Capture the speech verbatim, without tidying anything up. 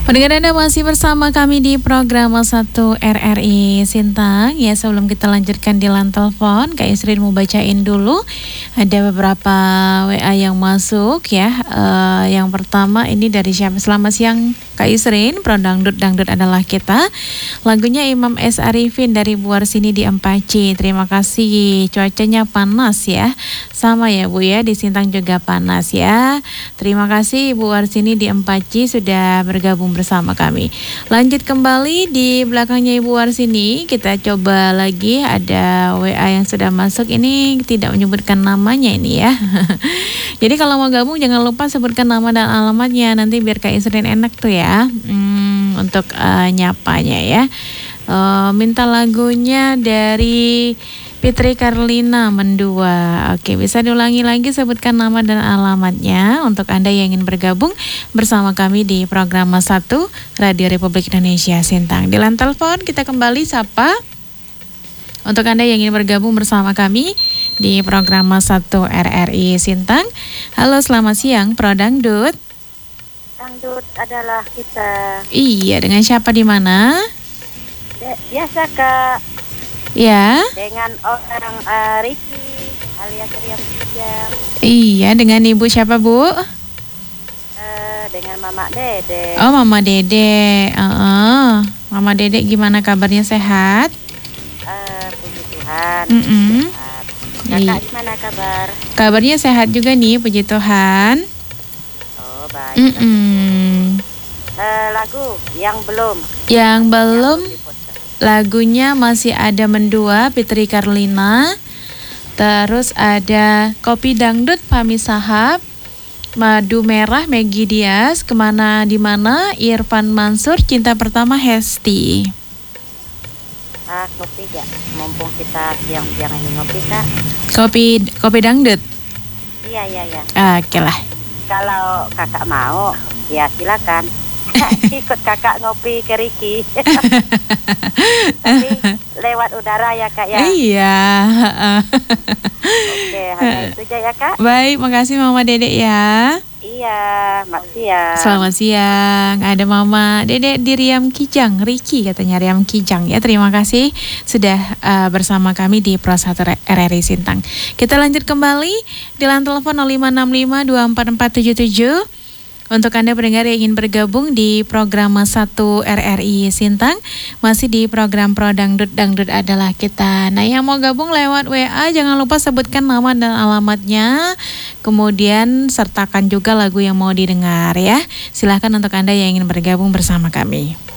Pendengar Anda masih bersama kami di program satu R R I Sintang. Ya, sebelum kita lanjutkan di line telepon, Kak Isrin mau bacain dulu. Ada beberapa W A yang masuk ya. Uh, yang pertama ini dari siapa? Selamat siang Kak Isrin, Pro Dangdut Dangdut adalah kita. Lagunya Imam S. Arifin dari Buar Sini di Empaci. Terima kasih. Cuacanya panas ya. Sama ya Bu ya, di Sintang juga panas ya. Terima kasih Ibu Warsini di Empaci sudah bergabung bersama kami. Lanjut kembali di belakangnya Ibu Warsini, kita coba lagi. Ada W A yang sudah masuk, ini tidak menyebutkan namanya ini ya. Jadi kalau mau gabung jangan lupa sebutkan nama dan alamatnya, nanti biar Kak Isrin enak tuh ya hmm, untuk uh, nyapanya ya. Uh, minta lagunya dari Fitri Karlina Mendua. Oke, bisa diulangi lagi, sebutkan nama dan alamatnya untuk Anda yang ingin bergabung bersama kami di program satu Radio Republik Indonesia Sintang. Di line telepon kita kembali sapa untuk Anda yang ingin bergabung bersama kami di program satu R R I Sintang. Halo, selamat siang Pro Dangdut. Dangdut adalah kita. Iya, dengan siapa di mana? Biasa Kak. Ya. Dengan orang uh, Ricky alias Riam Kijang. Iya, dengan Ibu siapa Bu? Uh, dengan Mama Dede. Oh, Mama Dede. Uh-uh. Mama Dede gimana kabarnya, sehat? Uh, puji Tuhan. Mm-mm. Sehat. Kakak gimana kabar? Kabarnya sehat juga nih, puji Tuhan. Oh, baik. Mm-mm. Uh, lagu yang belum. Yang belum. Lagunya masih ada Mendua, Fitri Karlina. Terus ada Kopi Dangdut, Fahmi Sahab. Madu Merah, Megi Dias. Kemana di mana, Irfan Mansur. Cinta Pertama, Hesti. Ah, kopi gak? Mumpung kita siang-siang ini ngopi Kak. Kopi, kopi Dangdut? Iya, iya, iya. Oke lah. Kalau kakak mau, ya silakan. Ikut kakak ngopi ke Ricky. Tapi lewat udara ya Kak ya. Iya. Oke, hanya itu aja ya Kak. Baik, makasih Mama Dede ya. Iya, mak siang. Selamat siang. Ada Mama Dede di Riam Kijang, Ricky katanya Riam Kijang ya. Terima kasih sudah uh, bersama kami di Pro satu R R I Sintang. Kita lanjut kembali di line telepon nol lima enam lima dua empat empat tujuh tujuh. Untuk Anda pendengar yang ingin bergabung di program satu R R I Sintang, masih di program Pro Dangdut Dangdut adalah kita. Nah, yang mau gabung lewat W A jangan lupa sebutkan nama dan alamatnya, kemudian sertakan juga lagu yang mau didengar ya. Silahkan untuk Anda yang ingin bergabung bersama kami.